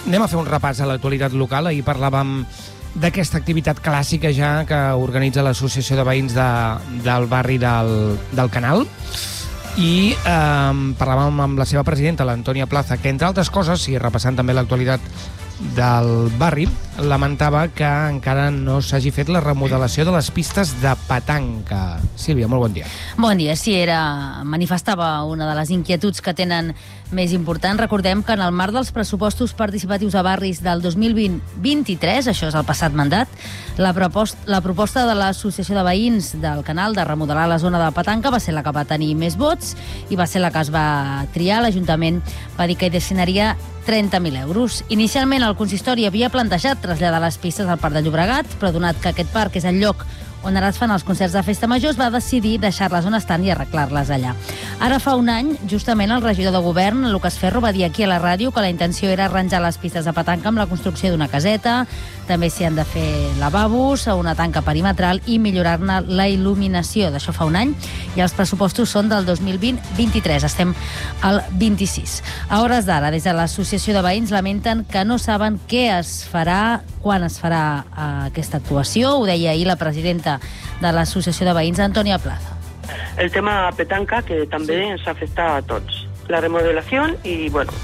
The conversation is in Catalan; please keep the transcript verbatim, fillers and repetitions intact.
Anem a fer un repàs a l'actualitat local. Ahir parlàvem d'aquesta activitat clàssica ja que organitza l'Associació de Veïns de, del barri del, del Canal, i eh, parlàvem amb la seva presidenta, l'Antònia Plaza, que entre altres coses, i repassant també l'actualitat del barri, lamentava que encara no s'hagi fet la remodelació de les pistes de petanca. Sílvia, molt bon dia. Bon dia. Sí, era... manifestava una de les inquietuds que tenen més important. Recordem que en el marc dels pressupostos participatius a barris del dos mil vint vint-i-tres, això és el passat mandat, la proposta, la proposta de l'Associació de Veïns del Canal de remodelar la zona de petanca va ser la que va tenir més vots i va ser la que es va triar. L'Ajuntament va dir que hi destinaria trenta mil euros. Inicialment el consistori havia plantejat traslladar les pistes al Parc de Llobregat, però donat que aquest parc és el lloc on ara es fan els concerts de festa major, es va decidir deixar-les on estan i arreglar-les allà. Ara fa un any, justament, el regidor de govern, Lucas Ferro, va dir aquí a la ràdio que la intenció era arranjar les pistes de petanca amb la construcció d'una caseta, també s'hi han de fer lavabos, una tanca perimetral i millorar-ne la il·luminació. D'això fa un any, i els pressupostos són del dos mil vint vint-i-tres. Estem al vint-i-sis. A hores d'ara, des de l'Associació de Veïns lamenten que no saben què es farà, quan es farà eh, aquesta actuació. Ho deia ahir la presidenta de l'Associació de Veïns, Antònia Plaza. El tema petanca, que també ens afecta a tots. La remodelación y, bueno,